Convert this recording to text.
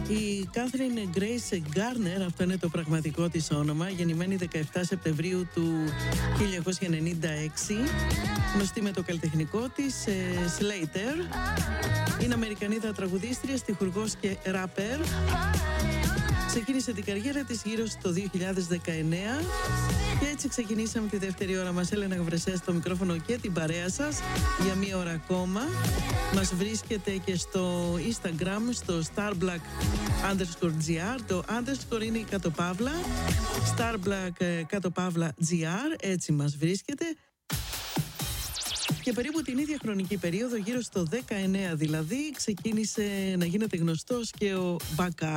Η Κάθριν Γκρέις Γκάρνερ, αυτό είναι το πραγματικό της όνομα, γεννημένη 17 Σεπτεμβρίου του 1996, γνωστή με το καλλιτεχνικό της Slater. Είναι Αμερικανίδα τραγουδίστρια, στιχουργός και ράπερ. Ξεκίνησε την καριέρα της γύρω στο 2019 και έτσι ξεκινήσαμε τη δεύτερη ώρα μας. Έλενα Γαβρεσέ στο μικρόφωνο και την παρέα σας για μία ώρα ακόμα. Μας βρίσκεται και στο Instagram, στο starblack_gr. Το underscore είναι η κατοπαύλα, starblack_gr, έτσι μας βρίσκεται. Και περίπου την ίδια χρονική περίοδο, γύρω στο 19 δηλαδή, ξεκίνησε να γίνεται γνωστός και ο Μπακά.